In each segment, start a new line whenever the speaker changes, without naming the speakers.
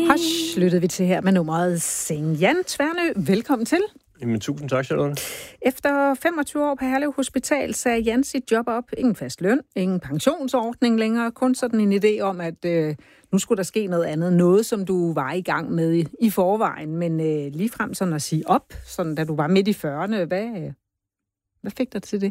Hush, lyttede vi til her med nummeret Sing. Jan Tværnø, velkommen til.
Jamen, tusind tak, Charlotte.
Efter 25 år på Herlev Hospital sagde Jan sit job op. Ingen fast løn, ingen pensionsordning længere. Kun sådan en idé om, at nu skulle der ske noget andet. Noget, som du var i gang med i forvejen. Men ligefrem sådan at sige op, sådan da du var midt i 40'erne. Hvad fik dig til det?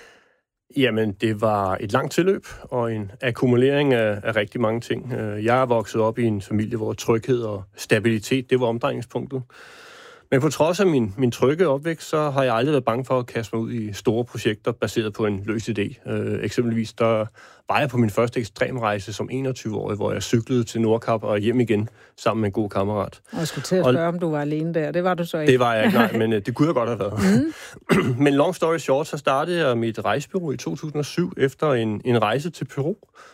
Jamen, det var et langt tilløb og en akkumulering af rigtig mange ting. Jeg er vokset op i en familie, hvor tryghed og stabilitet, det var omdrejningspunktet. Men på trods af min trygge opvækst, så har jeg aldrig været bange for at kaste mig ud i store projekter, baseret på en løs idé. Eksempelvis, der var jeg på min første ekstremrejse som 21-årig, hvor jeg cyklede til Nordkap og hjem igen sammen med en god kammerat.
Og jeg skulle til at spørge, om du var alene der. Det var du så ikke.
Det var jeg ikke, nej, men det kunne jeg godt have været. Men long story short, så startede jeg mit rejsebureau i 2007 efter en rejse til Peru.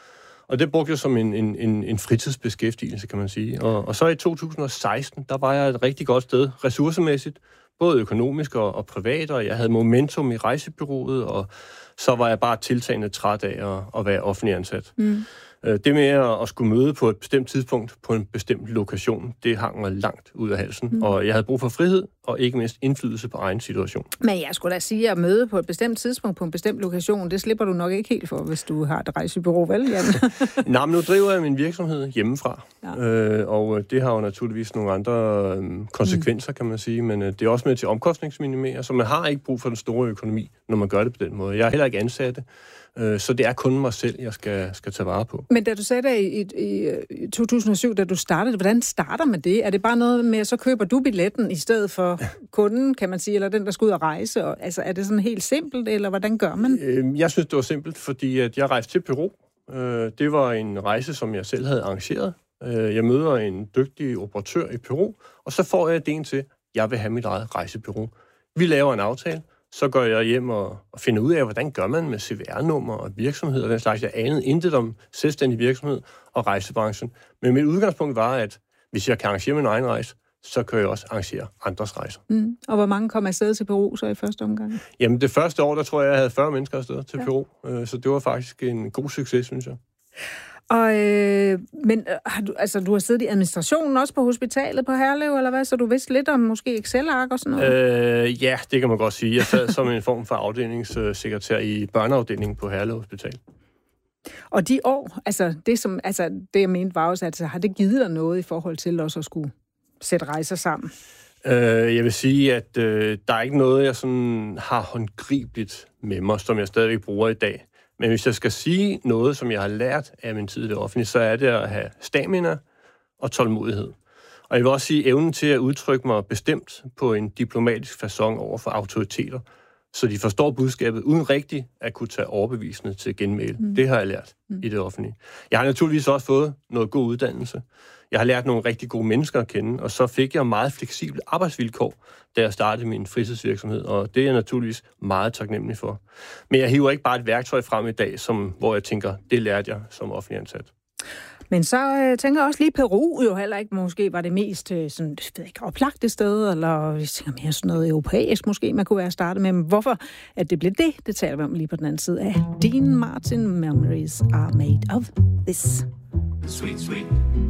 Og det brugte jeg som en fritidsbeskæftigelse, kan man sige. Og så i 2016, der var jeg et rigtig godt sted, ressourcemæssigt, både økonomisk og privat, og jeg havde momentum i rejsebureauet, og så var jeg bare tiltagende træt af at være offentlig ansat. Det med at skulle møde på et bestemt tidspunkt på en bestemt lokation, det hang mig langt ud af halsen. Og jeg havde brug for frihed, og ikke mindst indflydelse på egen situation.
Men jeg skulle da sige, at møde på et bestemt tidspunkt på en bestemt lokation, det slipper du nok ikke helt for, hvis du har et rejsebureau, vel, Jan?
Nej, men nu driver jeg min virksomhed hjemmefra. Ja. Og det har jo naturligvis nogle andre konsekvenser, kan man sige, men det er også med til omkostningsminimere, så man har ikke brug for den store økonomi, når man gør det på den måde. Jeg er heller ikke ansat. Så det er kun mig selv, jeg skal tage vare på.
Men da du sagde det i 2007, da du startede, hvordan starter man det? Er det bare noget med, så køber du billetten i stedet for kunden, kan man sige, eller den, der skal ud og rejse? Og, altså, er det sådan helt simpelt, eller hvordan gør man?
Jeg synes, det var simpelt, fordi at jeg rejste til Peru. Det var en rejse, som jeg selv havde arrangeret. Jeg møder en dygtig operatør i Peru, og så får jeg idéen til, at jeg vil have mit eget rejsebureau. Vi laver en aftale. Så går jeg hjem og finder ud af, hvordan gør man med CVR-nummer og virksomhed og den slags. Jeg anede intet om selvstændig virksomhed og rejsebranchen. Men mit udgangspunkt var, at hvis jeg kan arrangere min egen rejse, så kan jeg også arrangere andres rejser.
Og hvor mange kom afsted til Peru så i første omgang?
Jamen det første år, der tror jeg havde 40 mennesker afsted til Peru. Så det var faktisk en god succes, synes jeg.
Men du har siddet i administrationen også på hospitalet på Herlev, eller hvad? Så du vidste lidt om måske Excel-ark og sådan noget?
Ja, det kan man godt sige. Jeg sad som en form for afdelingssekretær i børneafdelingen på Herlev Hospital.
Og de år, det jeg mente var også, at har det givet dig noget i forhold til også at skulle sætte rejser sammen?
Jeg vil sige, at der er ikke noget, jeg sådan har håndgribeligt med mig, som jeg stadigvæk bruger i dag. Men hvis jeg skal sige noget, som jeg har lært af min tid i det offentlige, så er det at have stamina og tålmodighed. Og jeg vil også sige evnen til at udtrykke mig bestemt på en diplomatisk facon over for autoriteter, så de forstår budskabet uden rigtigt at kunne tage overbevisende til genmæle. Det har jeg lært i det offentlige. Jeg har naturligvis også fået noget god uddannelse. Jeg har lært nogle rigtig gode mennesker at kende, og så fik jeg meget fleksible arbejdsvilkår, da jeg startede min fritidsvirksomhed, og det er jeg naturligvis meget taknemmelig for. Men jeg hiver ikke bare et værktøj frem i dag, hvor jeg tænker, det lærte jeg som offentlig ansat.
Men så tænker jeg også lige, Peru jo heller ikke måske var det mest sådan, oplagte sted, eller jeg tænker mere sådan noget europæisk måske, man kunne være startet med. Men hvorfor at det blev det taler vi om lige på den anden side af Dean Martin. Memories are made of this.
Sweet, sweet